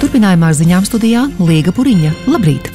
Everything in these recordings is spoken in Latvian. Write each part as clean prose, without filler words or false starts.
Turpinājumā ar ziņām studijā Līga Puriņa. Labrīt!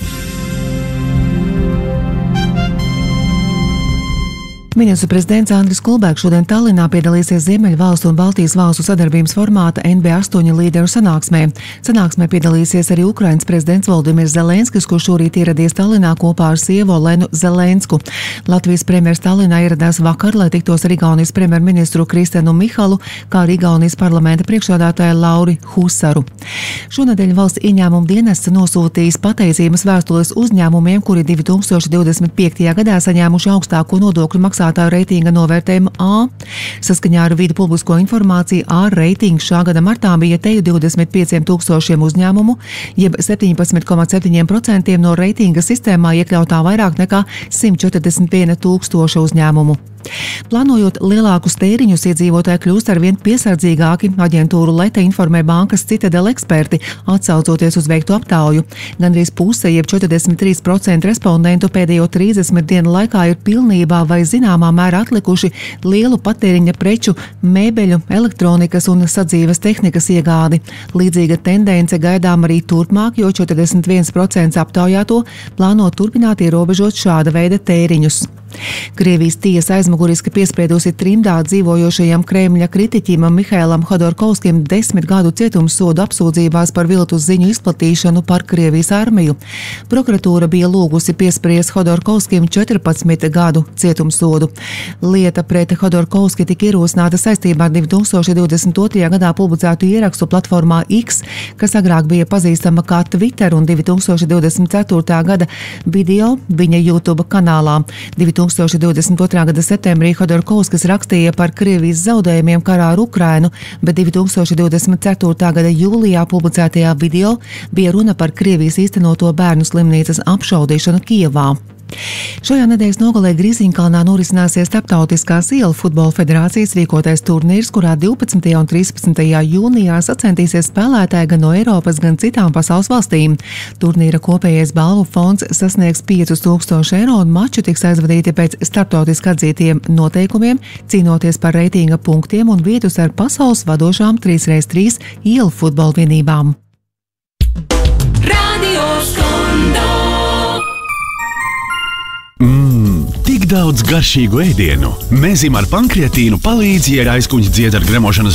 Ministru prezidents Andris Kulbergs šodien Tallinā piedalīsies Ziemeļvalstu un Baltijas valstu sadarbības formāta NB8 līderu sanāksmē. Sanāksmē piedalīsies arī Ukrainas prezidents Volodimirs Zelenskis, kurš šorīt ieradies Tallinā kopā ar sievu Olenu Zelensku. Latvijas premjers Tallinā ieradās vakar, lai tiktos ar Igaunijas premjerministru Kristenu Mihalu, kā arī Igaunijas parlamenta priekšsēdētāju Lauri Husaru. Šonedēļ valsts ieņēmuma dienests nosūtījis pateicības vēstules uzņēmumiem, kuri 2025. gadā saņēmuši augstāko nodokļu maksātāju reitinga novērtējumu A. Saskaņā ar Vidu publisko informāciju A reitings šā gada martā bija teju 25 000 uzņēmumu, jeb 17,7% no reitinga sistēmā iekļautā vairāk nekā 141 000 uzņēmumu. Plānojot lielākus tēriņus, iedzīvotāji kļūst arvien piesardzīgāki. Aģentūru Leta informē bankas Citadel eksperti, atsaucoties uz veiktu aptauju. Gandrīz puse, jeb 43% respondentu pēdējo 30 dienu laikā ir pilnībā vai zināmā mērā atlikuši lielu patēriņa preču, mēbeļu, elektronikas un sadzīves tehnikas iegādi. Līdzīga tendence gaidām arī turpmāk, jo 41% aptaujāto plāno turpināt ierobežot šāda veida tēriņus. Krievijas tiesa aizmuguriski piespriedusi trimdā dzīvojošajam Kremļa kritiķim Mihailam Hodorkovskim 10 gadu cietumssodu apsūdzībās par viltus ziņu izplatīšanu par Krievijas armiju. Prokuratūra bija lūgusi piespriest Hodorkovskim 14 gadu cietumssodu. Lieta pret Hodorkovski tika ierosināta saistībā ar 2022. gadā publicētu ierakstu platformā X, kas agrāk bija pazīstama kā Twitter, un 2024. gada video viņa YouTube kanālā. 2022. gada septembrī Hodorkovskis rakstīja par Krievijas zaudējumiem karā ar Ukrainu, bet 2024. gada jūlijā publicētajā video bija runa par Krievijas īstenoto bērnu slimnīcas apšaudīšanu Kijevā. Šajā nedēļas nogalē Grīziņkalnā norisināsies Starptautiskās ielu futbola federācijas rīkotais turnīrs, kurā 12. un 13. jūnijā sacentīsies spēlētāji gan no Eiropas, gan citām pasaules valstīm. Turnīra kopējais balvu fonds sasniegs 5000 eiro un mači tiks aizvadīti pēc starptautiski atzītiem noteikumiem, cīnoties par reitinga punktiem un vietus ar pasaules vadošām 3x3 ielu futbola vienībām. Radio Skondo. Tik daudz garšīgu ēdienu. Mezim ar pankreatīnu palīdz, ja aizkuņš dzied ar gremošanas